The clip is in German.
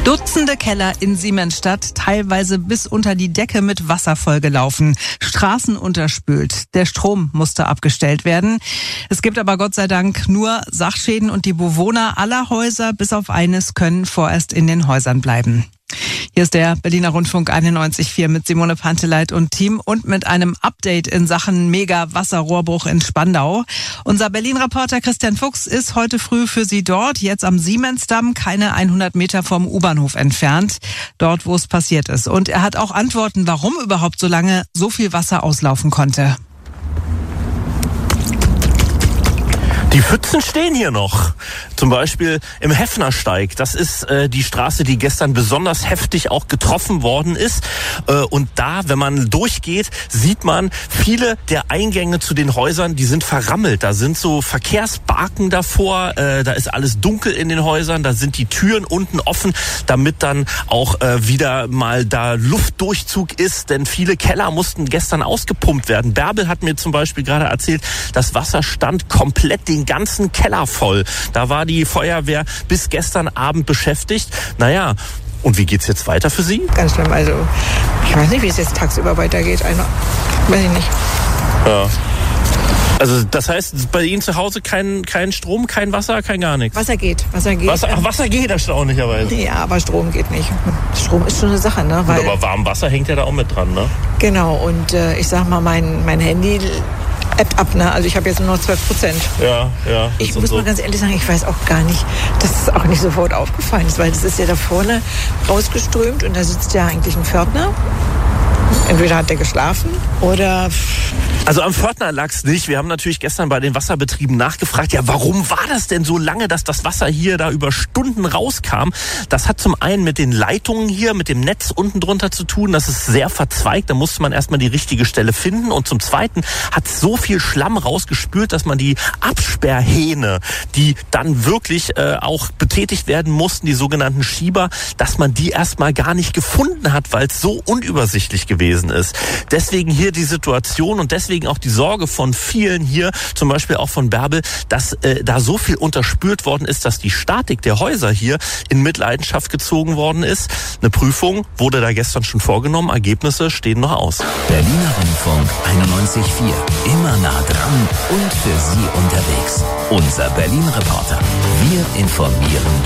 Dutzende Keller in Siemensstadt, teilweise bis unter die Decke mit Wasser vollgelaufen, Straßen unterspült. Der Strom musste abgestellt werden. Es gibt aber Gott sei Dank nur Sachschäden und die Bewohner aller Häuser, bis auf eines, können vorerst in den Häusern bleiben. Hier ist der Berliner Rundfunk 91.4 mit Simone Panteleit und Team und mit einem Update in Sachen Mega-Wasserrohrbruch in Spandau. Unser Berlin-Reporter Christian Fuchs ist heute früh für Sie dort, jetzt am Siemensdamm, keine 100 Meter vom U-Bahnhof entfernt, dort, wo es passiert ist. Und er hat auch Antworten, warum überhaupt so lange so viel Wasser auslaufen konnte. Die Pfützen stehen hier noch. Zum Beispiel im Heffnersteig. Das ist die Straße, die gestern besonders heftig auch getroffen worden ist. Und da, wenn man durchgeht, sieht man viele der Eingänge zu den Häusern, die sind verrammelt. Da sind so Verkehrsbarken davor. Da ist alles dunkel in den Häusern. Da sind die Türen unten offen, damit dann auch wieder mal da Luftdurchzug ist. Denn viele Keller mussten gestern ausgepumpt werden. Bärbel hat mir zum Beispiel gerade erzählt, das Wasser stand komplett den ganzen Keller voll. Da war die Feuerwehr bis gestern Abend beschäftigt. Naja, und wie geht's jetzt weiter für Sie? Ganz schlimm. Also, ich weiß nicht, wie es jetzt tagsüber weitergeht. Weiß ich nicht. Ja. Also, das heißt, bei Ihnen zu Hause kein Strom, kein Wasser, kein gar nichts? Wasser geht. Wasser geht erstaunlicherweise. Ja, aber Strom geht nicht. Strom ist schon eine Sache, ne? Weil, aber Warmwasser hängt ja da auch mit dran, ne? Genau, und ich sag mal, mein Handy ebbt ab, ne? Also ich habe jetzt nur noch 12%. Ja. Ich muss mal ganz ehrlich sagen, ich weiß auch gar nicht, dass es auch nicht sofort aufgefallen ist, weil das ist ja da vorne rausgeströmt und da sitzt ja eigentlich ein Pförtner. Entweder hat der geschlafen oder... Also am Pförtner lag's nicht. Wir haben natürlich gestern bei den Wasserbetrieben nachgefragt, ja, warum war das denn so lange, dass das Wasser hier da über Stunden rauskam? Das hat zum einen mit den Leitungen hier, mit dem Netz unten drunter zu tun. Das ist sehr verzweigt. Da musste man erstmal die richtige Stelle finden. Und zum Zweiten hat so viel Schlamm rausgespült, dass man die Absperrhähne, die dann wirklich auch betätigt werden mussten, die sogenannten Schieber, dass man die erstmal gar nicht gefunden hat, weil es so unübersichtlich gewesen ist. Deswegen hier die Situation und deswegen auch die Sorge von vielen hier, zum Beispiel auch von Bärbel, dass da so viel unterspült worden ist, dass die Statik der Häuser hier in Mitleidenschaft gezogen worden ist. Eine Prüfung wurde da gestern schon vorgenommen, Ergebnisse stehen noch aus. Berliner Rundfunk 91.4, immer nah dran und für Sie unterwegs. Unser Berlin-Reporter. Wir informieren